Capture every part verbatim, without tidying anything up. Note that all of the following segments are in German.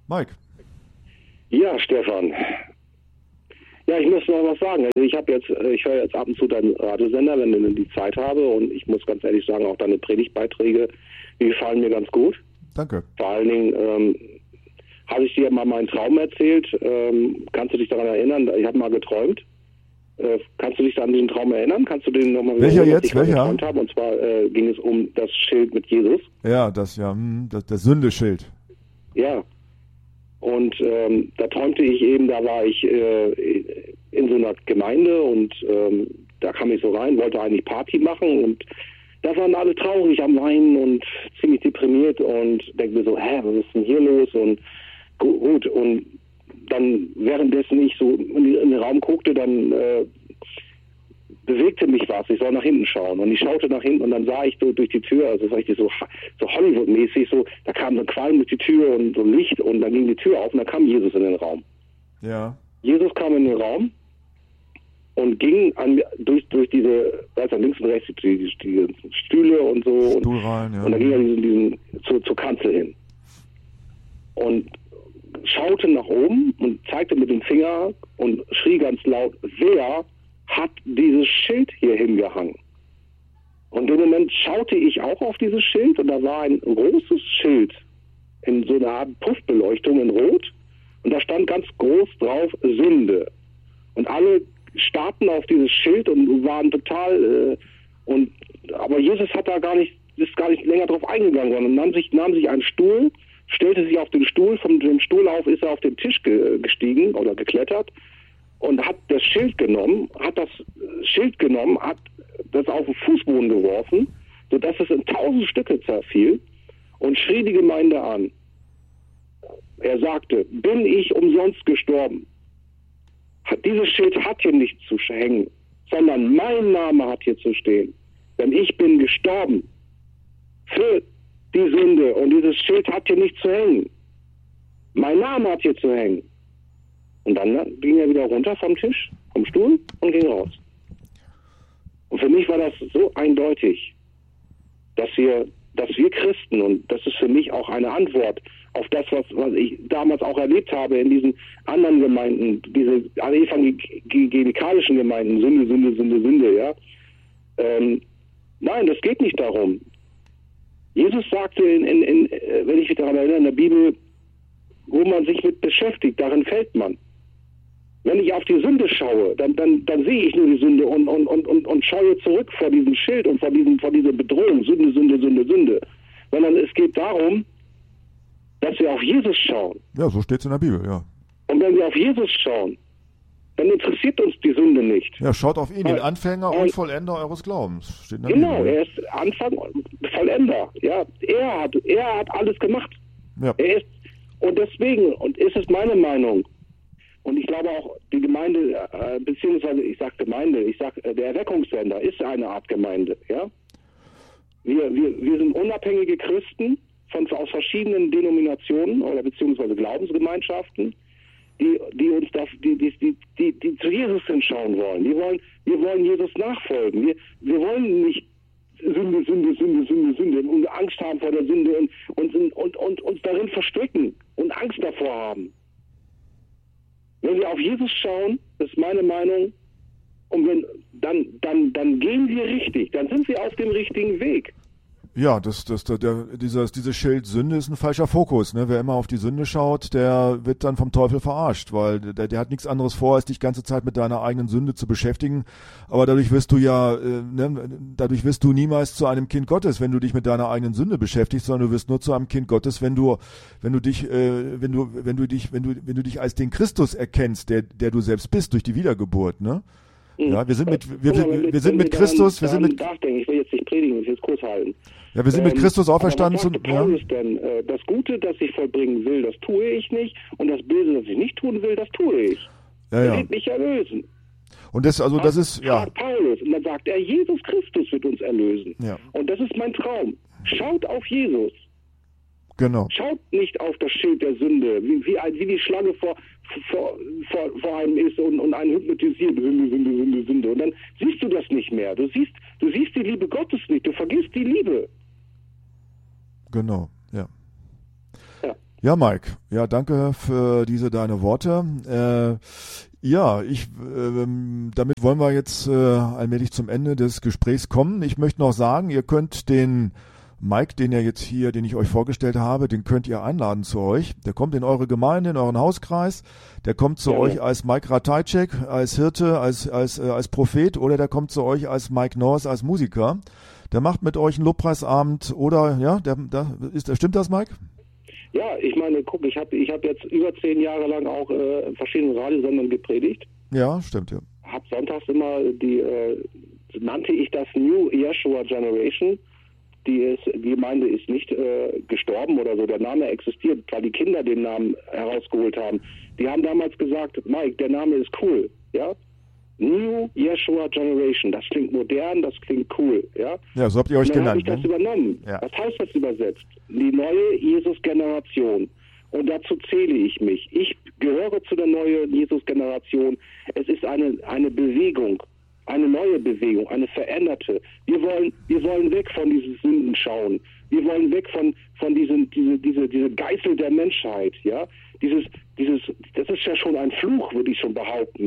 Mike. Ja, Stefan. Ja, ich muss noch was sagen. Also ich habe jetzt, ich höre jetzt ab und zu deinen Radiosender, wenn ich die Zeit habe, und ich muss ganz ehrlich sagen, auch deine Predigtbeiträge, die gefallen mir ganz gut. Danke. Vor allen Dingen ähm, habe ich dir mal meinen Traum erzählt. Ähm, kannst du dich daran erinnern? Ich habe mal geträumt. Äh, kannst du dich an diesen Traum erinnern? Kannst du den nochmal Welcher erinnern, jetzt? Welcher? geträumt habe? Und zwar äh, ging es um das Schild mit Jesus. Ja, das ja, hm, das, das Sündeschild. Ja. Und ähm, da träumte ich eben, da war ich äh, in so einer Gemeinde und ähm, da kam ich so rein, wollte eigentlich Party machen und da waren alle traurig am Weinen und ziemlich deprimiert und denke mir so, hä, was ist denn hier los? Und gut, und dann währenddessen ich so in den Raum guckte, dann äh, bewegte mich was, ich soll nach hinten schauen und ich schaute nach hinten und dann sah ich so durch die Tür, also so richtig so, so Hollywood-mäßig, so, da kam so ein Qualm durch die Tür und so Licht und dann ging die Tür auf und dann kam Jesus in den Raum. Ja. Jesus kam in den Raum und ging an, durch, durch diese, weiß er, links und rechts, die, die, die Stühle und so. Stuhl rein, ja. Und dann ging er diesen, diesen, zu, zur Kanzel hin. Und schaute nach oben und zeigte mit dem Finger und schrie ganz laut, wer hat dieses Schild hier hingehangen? Und im Moment schaute ich auch auf dieses Schild und da war ein großes Schild in so einer Art Puffbeleuchtung in Rot und da stand ganz groß drauf Sünde. Und alle starrten auf dieses Schild und waren total äh, und aber Jesus hat da gar nicht, ist gar nicht länger drauf eingegangen, sondern nahm sich, nahm sich einen Stuhl, stellte sich auf den Stuhl, von dem Stuhl auf ist er auf den Tisch ge- gestiegen oder geklettert und hat das Schild genommen, hat das Schild genommen, hat das auf den Fußboden geworfen, sodass es in tausend Stücke zerfiel und schrie die Gemeinde an. Er sagte, bin ich umsonst gestorben? Dieses Schild hat hier nicht zu hängen, sondern mein Name hat hier zu stehen. Denn ich bin gestorben für die Sünde und dieses Schild hat hier nicht zu hängen. Mein Name hat hier zu hängen. Und dann ging er wieder runter vom Tisch, vom Stuhl und ging raus. Und für mich war das so eindeutig, dass wir, dass wir Christen, und das ist für mich auch eine Antwort auf das, was, was ich damals auch erlebt habe in diesen anderen Gemeinden, diese evangelikalischen Gemeinden, Sünde, Sünde, Sünde, Sünde, ja. Ähm, nein, das geht nicht darum. Jesus sagte, in, in, in, wenn ich mich daran erinnere, in der Bibel, wo man sich mit beschäftigt, darin fällt man. Wenn ich auf die Sünde schaue, dann, dann, dann sehe ich nur die Sünde und, und, und, und, und schaue zurück vor diesem Schild und vor, diesem, vor dieser Bedrohung, Sünde, Sünde, Sünde, Sünde. Sondern es geht darum, dass wir auf Jesus schauen. Ja, so steht es in der Bibel, ja. Und wenn wir auf Jesus schauen, dann interessiert uns die Sünde nicht. Ja, schaut auf ihn, den Anfänger und Vollender eures Glaubens. Steht in der genau, Bibel. Er ist Anfang und Vollender. Ja, er hat, er hat alles gemacht. Ja. Er ist, und deswegen, und ist es meine Meinung, und ich glaube auch, die Gemeinde, äh, beziehungsweise ich sage Gemeinde, ich sage, äh, der Erweckungssender ist eine Art Gemeinde, ja. Wir, wir, wir sind unabhängige Christen von, aus verschiedenen Denominationen oder beziehungsweise Glaubensgemeinschaften, die, die uns das, die, die, die, die, die zu Jesus hinschauen wollen. Wir wollen, wir wollen Jesus nachfolgen. Wir, wir wollen nicht Sünde, Sünde, Sünde, Sünde, Sünde und Angst haben vor der Sünde und, und, und, und, und uns darin verstricken und Angst davor haben. Wenn wir auf Jesus schauen, ist meine Meinung, und wenn, dann, dann, dann gehen wir richtig, dann sind wir auf dem richtigen Weg. Ja, das, das, der, dieses, dieses Schild Sünde ist ein falscher Fokus. Ne? Wer immer auf die Sünde schaut, der wird dann vom Teufel verarscht, weil der, der hat nichts anderes vor, als dich die ganze Zeit mit deiner eigenen Sünde zu beschäftigen. Aber dadurch wirst du ja, äh, ne, dadurch wirst du niemals zu einem Kind Gottes, wenn du dich mit deiner eigenen Sünde beschäftigst, sondern du wirst nur zu einem Kind Gottes, wenn du, wenn du dich, äh, wenn du, wenn du dich, wenn du, wenn du dich als den Christus erkennst, der, der du selbst bist durch die Wiedergeburt, ne? Ja, wir sind mit, wir, wir, wir sind mit Christus, wir sind mit, ich will jetzt nicht predigen, ich will jetzt kurz halten. Ja, wir sind mit Christus auferstanden. Aber was sagte Paulus denn? Das Gute, das ich vollbringen will, das tue ich nicht. Und das Böse, das ich nicht tun will, das tue ich. Ja, er ja. wird mich erlösen. Und das, also das ist, ja. Sagt Paulus. Und dann sagt er, Jesus Christus wird uns erlösen. Ja. Und das ist mein Traum. Schaut auf Jesus. Genau. Schaut nicht auf das Schild der Sünde, wie, wie, wie die Schlange vor, vor, vor, vor einem ist und, und einen hypnotisiert. Sünde, Sünde, Sünde, Sünde. Und dann siehst du das nicht mehr. Du siehst, du siehst die Liebe Gottes nicht. Du vergisst die Liebe. Genau, ja. Ja. Ja, Mike, ja, danke für diese deine Worte. Äh, ja, ich, äh, damit wollen wir jetzt äh, allmählich zum Ende des Gesprächs kommen. Ich möchte noch sagen, ihr könnt den Mike, den ihr jetzt hier, den ich euch vorgestellt habe, den könnt ihr einladen zu euch. Der kommt in eure Gemeinde, in euren Hauskreis. Der kommt zu ja. euch als Mike Ratajczak, als Hirte, als als äh, als Prophet, oder der kommt zu euch als Mike Norris, als Musiker. Der macht mit euch einen Lobpreisabend, oder ja, der, der ist, stimmt das, Mike? Ja, ich meine, guck, ich habe ich hab jetzt über zehn Jahre lang auch äh, in verschiedenen Radiosendern gepredigt. Ja, stimmt, ja. Hab sonntags immer die, äh, nannte ich das New Yeshua Generation. Die, ist, die Gemeinde ist nicht äh, gestorben oder so, der Name existiert, weil die Kinder den Namen herausgeholt haben. Die haben damals gesagt, Mike, der Name ist cool, ja. New Yeshua Generation, das klingt modern, das klingt cool, ja. Ja, so habt ihr euch und dann genannt. Dann habe ich ne? das übernommen. Ja. Was heißt das übersetzt? Die neue Jesus-Generation. Und dazu zähle ich mich. Ich gehöre zu der neuen Jesus-Generation. Es ist eine, eine Bewegung, eine neue Bewegung, eine veränderte. Wir wollen, wir wollen weg von diesen Sünden schauen. Wir wollen weg von, von diesen, diese, diese, diese Geißel der Menschheit, ja. Dieses, dieses, das ist ja schon ein Fluch, würde ich schon behaupten.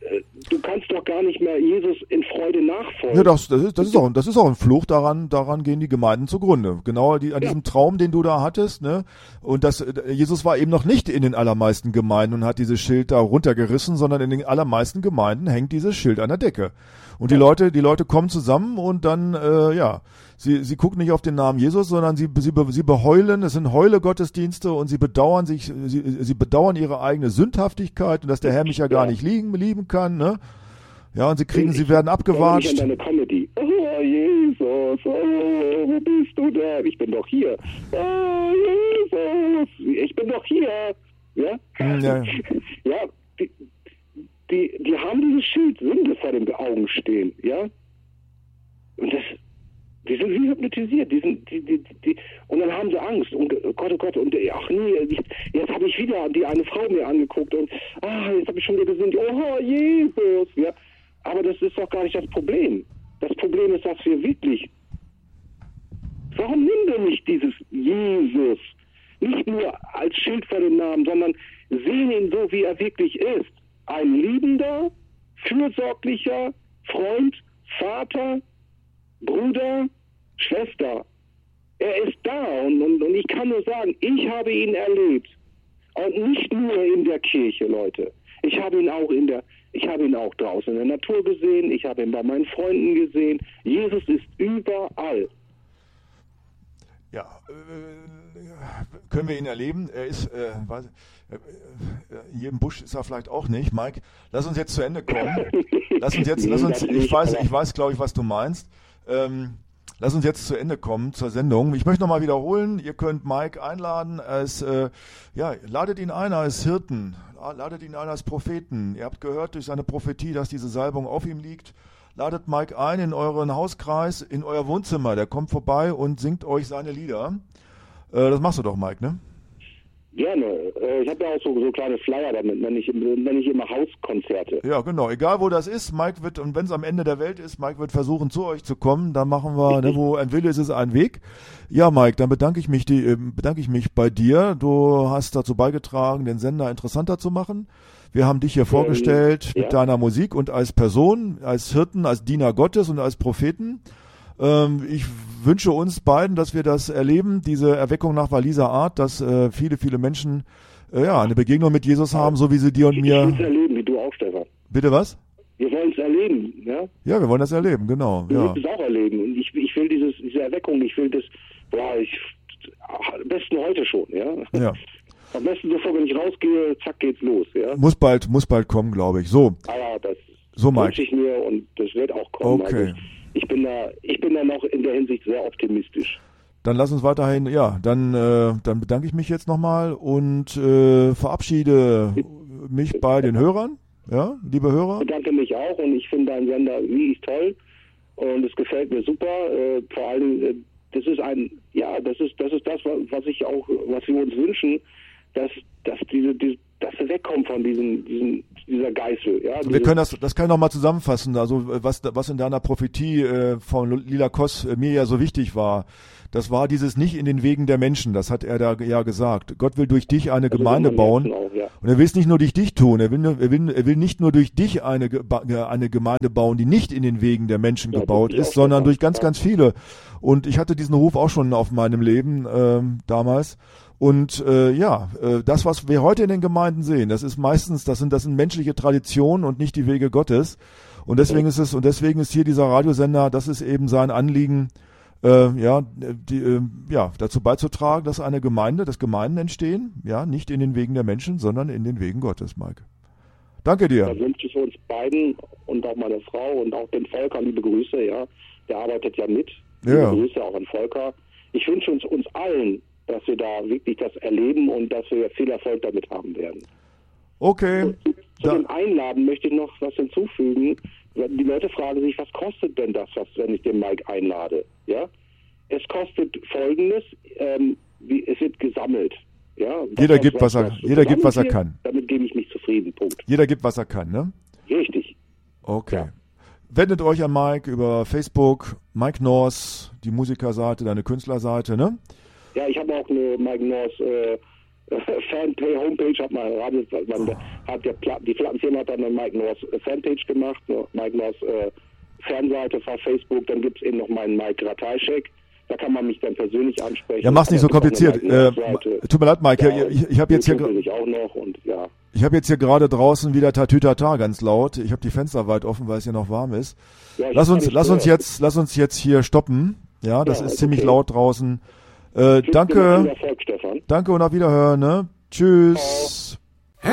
Du kannst doch gar nicht mehr Jesus in Freude nachfolgen. Ja, das, das, ist, das, ist auch, das ist auch ein Fluch, daran, daran gehen die Gemeinden zugrunde. Genau die, an ja. diesem Traum, den du da hattest, ne? Und das, Jesus war eben noch nicht in den allermeisten Gemeinden und hat dieses Schild da runtergerissen, sondern in den allermeisten Gemeinden hängt dieses Schild an der Decke. Und die ja. Leute, die Leute kommen zusammen und dann, äh, ja, sie, sie gucken nicht auf den Namen Jesus, sondern sie, sie, sie beheulen, es sind Heule-Gottesdienste und sie bedauern sich, sie, sie bedauern ihre eigene Sündhaftigkeit und dass der Herr mich ja gar ja. nicht lieben, lieben kann, ne? Ja, und sie kriegen, ich, sie werden abgewatscht. Ich an deine Comedy. Oh, Jesus, oh, wo bist du denn? Ich bin doch hier. Oh, Jesus, ich bin doch hier. Ja? Ja, ja die, die, die haben dieses Schild Sünde vor den Augen stehen, ja? Und das, die sind wie hypnotisiert, die sind, die, die, die, und dann haben sie Angst und oh Gott, oh Gott, und ach nee, jetzt habe ich wieder die eine Frau mir angeguckt und ah, jetzt habe ich schon wieder gesehen, oh Jesus, ja. Aber das ist doch gar nicht das Problem. Das Problem ist, dass wir wirklich, warum nimmt er nicht dieses Jesus nicht nur als Schild vor dem Namen, sondern sehen ihn so, wie er wirklich ist. Ein liebender, fürsorglicher Freund, Vater, Bruder, Schwester. Er ist da und, und, und ich kann nur sagen, ich habe ihn erlebt. Und nicht nur in der Kirche, Leute. Ich habe ihn auch in der, ich habe ihn auch draußen in der Natur gesehen, ich habe ihn bei meinen Freunden gesehen. Jesus ist überall. Ja, äh, können wir ihn erleben? Er ist, äh, weiß, äh, in jedem Busch ist er vielleicht auch nicht. Mike, lass uns jetzt zu Ende kommen. Lass uns jetzt, lass uns, ich weiß, ich weiß, glaube ich, was du meinst. Ähm, lass uns jetzt zu Ende kommen zur Sendung. Ich möchte nochmal wiederholen, ihr könnt Mike einladen als, äh, ja, ladet ihn ein als Hirten, ladet ihn ein als Propheten. Ihr habt gehört durch seine Prophetie, dass diese Salbung auf ihm liegt. Ladet Mike ein in euren Hauskreis, in euer Wohnzimmer. Der kommt vorbei und singt euch seine Lieder. Äh, das machst du doch, Mike, ne? Gerne. Äh, ich habe ja auch so, so kleine Flyer damit, nenne ich, nenn ich immer Hauskonzerte. Ja, genau. Egal, wo das ist, Mike wird, und wenn es am Ende der Welt ist, Mike wird versuchen, zu euch zu kommen. Dann machen wir, ne, wo ein Wille ist, ist ein Weg. Ja, Mike, dann bedanke ich mich, die, äh, bedanke ich mich bei dir. Du hast dazu beigetragen, den Sender interessanter zu machen. Wir haben dich hier vorgestellt ähm, mit ja. deiner Musik und als Person, als Hirten, als Diener Gottes und als Propheten. Ähm, ich wünsche uns beiden, dass wir das erleben, diese Erweckung nach Walliser Art, dass äh, viele, viele Menschen äh, ja eine Begegnung mit Jesus haben, so wie sie dir und ich, mir... Ich will es erleben, wie du auch, Stefan. Bitte was? Wir wollen es erleben, ja? Ja, wir wollen das erleben, genau. Du ja. willst es auch erleben. Und ich, ich will dieses, diese Erweckung, ich will das, boah, ich, am besten heute schon, ja? Ja. Am besten sofort, wenn ich rausgehe, zack, geht's los, ja? Muss bald, muss bald kommen, glaube ich. So. Ah ja, das so, wünsche ich mir und das wird auch kommen. Okay. Also ich, ich bin da, ich bin da noch in der Hinsicht sehr optimistisch. Dann lass uns weiterhin, ja, dann, äh, dann bedanke ich mich jetzt nochmal und äh, verabschiede mich bei den Hörern, ja, liebe Hörer. Ich bedanke mich auch und ich finde deinen Sender wirklich toll und es gefällt mir super. Äh, vor allem, äh, das ist ein, ja, das ist, das ist das, was ich auch, was wir uns wünschen, dass, dass diese, die, dass sie wegkommen von diesem, diesem dieser Geißel. Ja, wir können das, das kann ich nochmal zusammenfassen. Also was, was in deiner Prophetie äh, von Lila Koss äh, mir ja so wichtig war, das war dieses nicht in den Wegen der Menschen. Das hat er da ja gesagt. Gott will durch dich eine also Gemeinde bauen. Auch, ja. Und er will es nicht nur durch dich tun. Er will, er will, er will nicht nur durch dich eine, eine Gemeinde bauen, die nicht in den Wegen der Menschen ja, gebaut ist, sondern durch ganz, ja. ganz viele. Und ich hatte diesen Ruf auch schon auf meinem Leben ähm, damals. Und äh, ja, äh, das, was wir heute in den Gemeinden sehen, das ist meistens, das sind, das sind menschliche Traditionen und nicht die Wege Gottes. Und deswegen ist es, und deswegen ist hier dieser Radiosender, das ist eben sein Anliegen, äh, ja, die, äh, ja, dazu beizutragen, dass eine Gemeinde, dass Gemeinden entstehen, ja, nicht in den Wegen der Menschen, sondern in den Wegen Gottes, Mike. Danke dir. Da wünsche ich uns beiden und auch meiner Frau und auch dem Volker liebe Grüße, ja. Der arbeitet ja mit. Liebe ja. Grüße auch an Volker. Ich wünsche uns, uns allen, dass wir da wirklich das erleben und dass wir viel Erfolg damit haben werden. Okay. Zu, zu dem Einladen möchte ich noch was hinzufügen. Die Leute fragen sich, was kostet denn das, was, wenn ich den Mike einlade? Ja? Es kostet Folgendes, ähm, wie, es wird gesammelt. Ja? Das, jeder was, gibt, was, was er, jeder gibt, was er hier, kann. Damit gebe ich mich zufrieden, Punkt. Jeder gibt, was er kann, ne? Richtig. Okay. Ja. Wendet euch an Mike über Facebook, Mike North, die Musikerseite, deine Künstlerseite, ne? Ja, ich habe auch eine Mike North äh, Fanpage, Homepage, hat mal Radio, man hat der Pla- die Plattenfirma hat dann eine Mike North Fanpage gemacht, eine Mike North äh, Fernseite auf Facebook, dann gibt es eben noch meinen Mike Ratajczek, da kann man mich dann persönlich ansprechen. Ja, mach's nicht so kompliziert. Äh, tut mir leid, Mike, ja, ich, ich habe jetzt hier auch noch und ja. Ich habe jetzt hier gerade draußen wieder Tatütata ganz laut. Ich habe die Fenster weit offen, weil es hier noch warm ist. Ja, lass uns lass uns jetzt lass uns jetzt hier stoppen. Ja, das ja, ist ziemlich okay. laut draußen. Äh, danke. Erfolg, Stefan. Danke und auf Wiederhören, ne? Tschüss. Ciao.